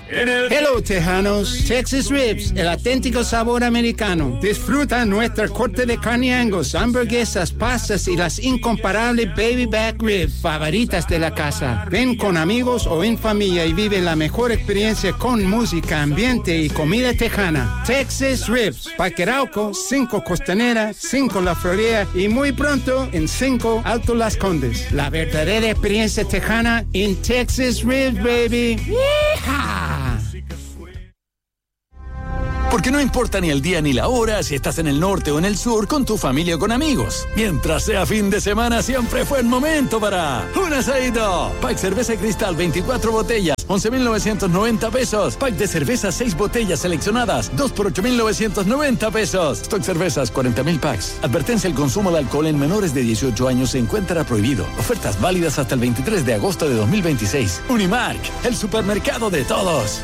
Hello, tejanos. Texas Ribs, el auténtico sabor americano. Disfruta nuestra corte de carne Angus, hamburguesas, pastas y las incomparables baby back ribs favoritas de la casa. Ven con amigos o en familia y vive la mejor experiencia con música, ambiente y comida tejana. Texas Ribs, Parque Arauco, 5 Costanera, 5 La Florida y muy pronto en 5 Alto Las Condes. La verdadera experiencia tejana en Texas Ribs, baby. ¡Yeehaw! Porque no importa ni el día ni la hora, si estás en el norte o en el sur, con tu familia o con amigos. Mientras sea fin de semana, siempre fue el momento para un asadito. Pack cerveza Cristal, 24 botellas, 11,990 pesos. Pack de cerveza, 6 botellas seleccionadas, 2 por 8,990 pesos. Stock cervezas, 40,000 packs. Advertencia: el consumo de alcohol en menores de 18 años se encuentra prohibido. Ofertas válidas hasta el 23 de agosto de 2026. Unimark, el supermercado de todos.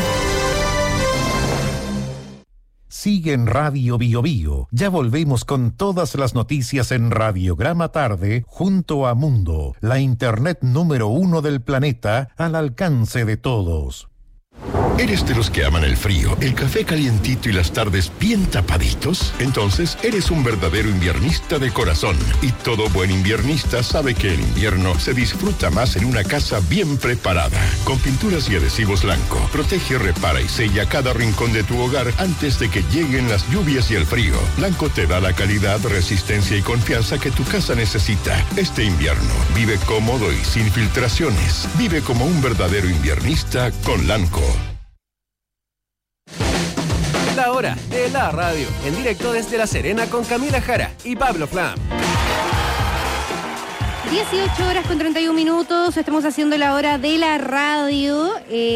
Sigue en Radio Bio Bio. Ya volvemos con todas las noticias en Radiograma Tarde junto a Mundo, la internet número 1 del planeta, al alcance de todos. ¿Eres de los que aman el frío, el café calientito y las tardes bien tapaditos? Entonces eres un verdadero inviernista de corazón. Y todo buen inviernista sabe que el invierno se disfruta más en una casa bien preparada. Con pinturas y adhesivos Lanco, protege, repara y sella cada rincón de tu hogar antes de que lleguen las lluvias y el frío. Lanco te da la calidad, resistencia y confianza que tu casa necesita. Este invierno, vive cómodo y sin filtraciones. Vive como un verdadero inviernista con Lanco. La hora de la radio, en directo desde La Serena con Camila Jara y Pablo Flam. 18 horas con 31 minutos, estamos haciendo la hora de la radio,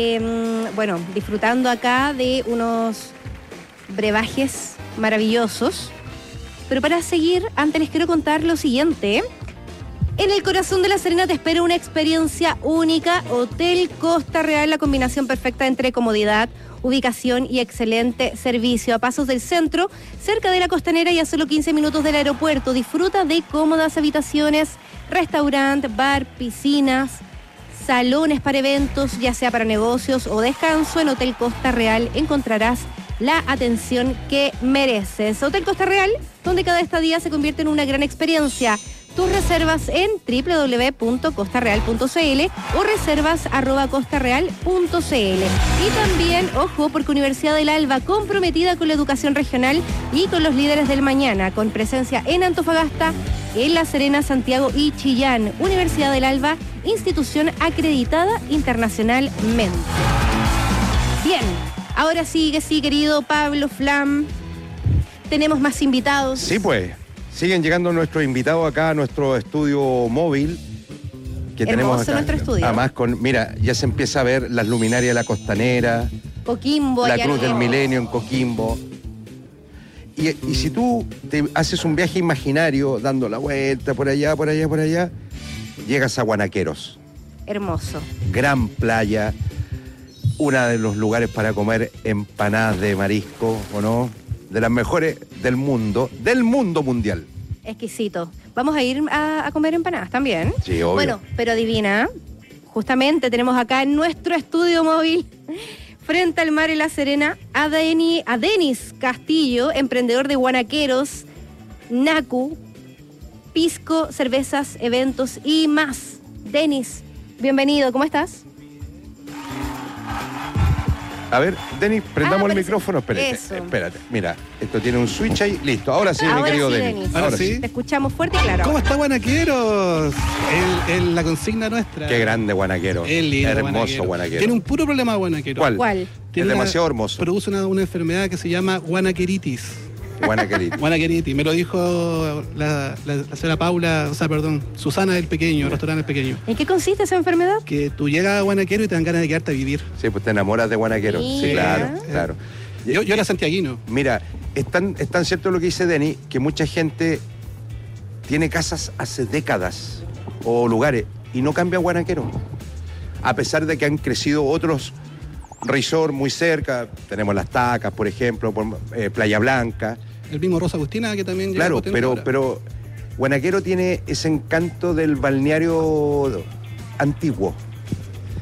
disfrutando acá de unos brebajes maravillosos. Pero para seguir, antes les quiero contar lo siguiente. En el corazón de La Serena te espera una experiencia única. Hotel Costa Real, la combinación perfecta entre comodidad, ubicación y excelente servicio. A pasos del centro, cerca de la Costanera y a solo 15 minutos del aeropuerto. Disfruta de cómodas habitaciones, restaurante, bar, piscinas, salones para eventos, ya sea para negocios o descanso. En Hotel Costa Real encontrarás la atención que mereces. Hotel Costa Real, donde cada estadía se convierte en una gran experiencia. Tus reservas en www.costareal.cl o reservas@costareal.cl. Y también, ojo, porque Universidad del Alba, comprometida con la educación regional y con los líderes del mañana, con presencia en Antofagasta, en La Serena, Santiago y Chillán. Universidad del Alba, institución acreditada internacionalmente. Bien, ahora sí, querido Pablo Flam, tenemos más invitados. Sí, pues. Siguen llegando nuestros invitados acá a nuestro estudio móvil que tenemos acá. Nuestro estudio. Además, mira, ya se empieza a ver las luminarias de la Costanera, Coquimbo, la Cruz del Milenio en Coquimbo. Y si tú te haces un viaje imaginario dando la vuelta por allá, llegas a Guanaqueros. Hermoso. Gran playa, uno de los lugares para comer empanadas de marisco, ¿o no? De las mejores del mundo mundial. Exquisito. Vamos a ir a comer empanadas también. Sí, obvio. Bueno, pero adivina, justamente tenemos acá en nuestro estudio móvil, frente al mar en La Serena, a Denis Castillo, emprendedor de Guanaqueros, Nacu, pisco, cervezas, eventos y más. Denis, bienvenido, ¿cómo estás? A ver, Denis, prendamos el micrófono. Espérate. Mira, esto tiene un switch ahí. Listo, ahora sí, mi querido Denis. Ahora sí. Te escuchamos fuerte y claro. ¿Cómo está Guanaqueros? La consigna nuestra. Qué grande Guanaquero. Hermoso Guanaquero. Tiene un puro problema Guanaquero. ¿Cuál? Es demasiado hermoso. Produce una enfermedad que se llama guanaqueritis. Guanaqueritis. Me lo dijo la señora Paula, Susana del Pequeño, restaurante El Pequeño. ¿En qué consiste esa enfermedad? Que tú llegas a Guanaquero y te dan ganas de quedarte a vivir. Sí, pues te enamoras de Guanaquero. Sí, claro. Yo era santiaguino. Mira, es tan cierto lo que dice Denis, que mucha gente tiene casas hace décadas o lugares y no cambia a Guanaquero. A pesar de que han crecido otros resort muy cerca, tenemos Las Tacas, por ejemplo, Playa Blanca. El mismo Rosa Agustina, que también llega. Claro, pero Guanaquero tiene ese encanto del balneario antiguo,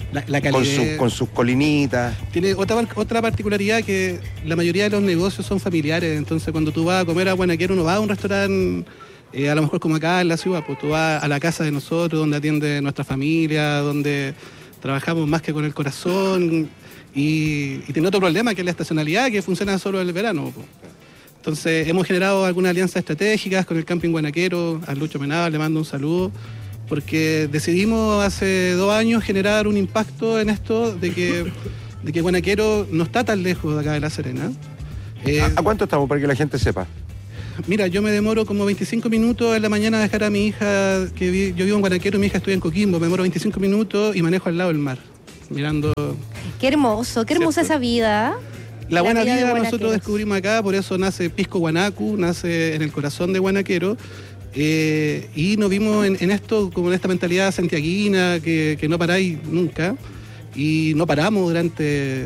La calidez. Con sus colinitas. Tiene otra particularidad, que la mayoría de los negocios son familiares, entonces cuando tú vas a comer a Guanaquero, no vas a un restaurante, a lo mejor como acá en la ciudad, pues tú vas a la casa de nosotros, donde atiende nuestra familia, donde trabajamos más que con el corazón, y tiene otro problema, que es la estacionalidad, que funciona solo en el verano, pues. Entonces hemos generado algunas alianzas estratégicas con el Camping Guanaquero. A Lucho Menaba le mando un saludo, porque decidimos hace 2 años generar un impacto en esto de que Guanaquero no está tan lejos de acá de La Serena. ¿A cuánto estamos, para que la gente sepa? Mira, yo me demoro como 25 minutos en la mañana a dejar a mi hija, yo vivo en Guanaquero y mi hija estudia en Coquimbo, me demoro 25 minutos y manejo al lado del mar, mirando... Qué hermosa esa vida. La buena vida nosotros descubrimos acá, por eso nace Pisco Guanacu, nace en el corazón de Guanaquero. Y nos vimos en esto, como en esta mentalidad santiaguina, que no paráis nunca, y no paramos durante